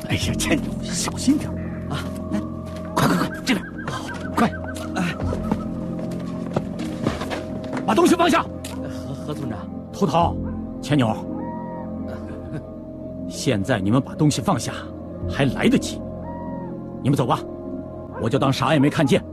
哎呀，倩女，小心点啊！来，快，这边，快！哎，把东西放下。 何村长， 秃头，倩女，现在你们把东西放下，还来得及。你们走吧，我就当啥也没看见。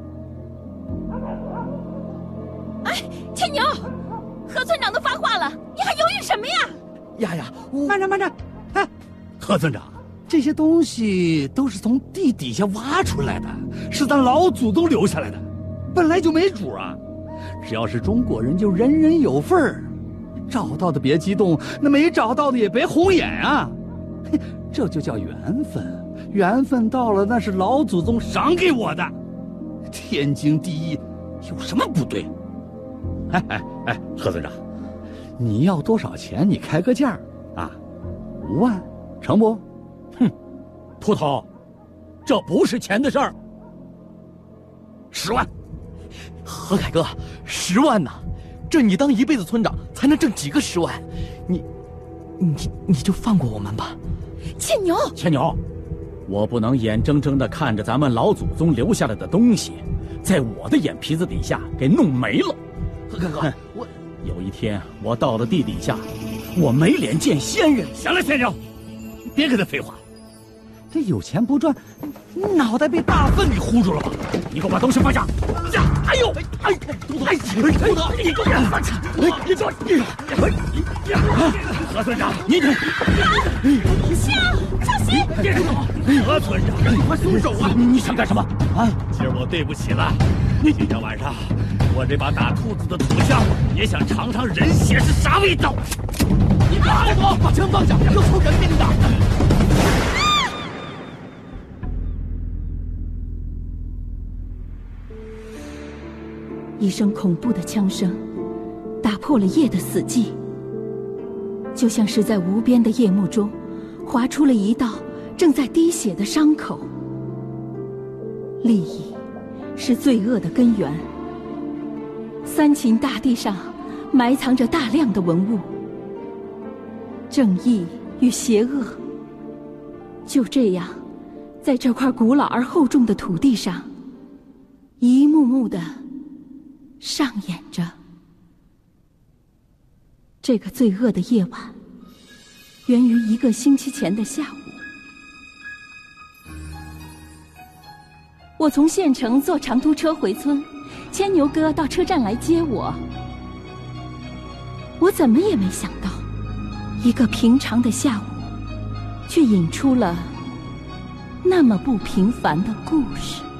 哎，倩牛，何村长都发话了，你还犹豫什么呀？ 呀， 慢着！哎， 何村长， 这些东西都是从地底下挖出来的，是咱老祖宗留下来的，本来就没主啊。只要是中国人，就人人有份儿。找到的别激动，那没找到的也别红眼啊。这就叫缘分。缘分到了，那是老祖宗赏给我的，天经地义，有什么不对？哎，何村长，你要多少钱？你开个价啊，5万，成不？ 哼，秃头，这不是钱的事儿。10万， 何凯哥，10万呐！这你当一辈子村长才能挣几个10万？你就放过我们吧。 倩牛， 我不能眼睁睁地看着咱们老祖宗留下来的东西，在我的眼皮子底下给弄没了。 何凯哥， 有一天我到了地底下，我没脸见先人。 行了，先生，别跟他废话。这有钱不赚，脑袋被大粪给糊住了吧？ 你给我把东西放下！ 哎呦， 秃头，你给我放下！何村长，你小心！ 何村长，你快松手啊！ 你想干什么啊？ 今儿我对不起了，今天晚上我这把打兔子的土枪也想尝尝人血是啥味道。 你把枪放下，要出人命的！ 一声恐怖的枪声打破了夜的死寂，就像是在无边的夜幕中划出了一道正在滴血的伤口。利益是罪恶的根源，三秦大地上埋藏着大量的文物，正义与邪恶就这样在这块古老而厚重的土地上一幕幕的上演着。这个罪恶的夜晚源于1个星期前的下午，我从县城坐长途车回村，牵牛哥到车站来接我。我怎么也没想到，一个平常的下午却引出了那么不平凡的故事。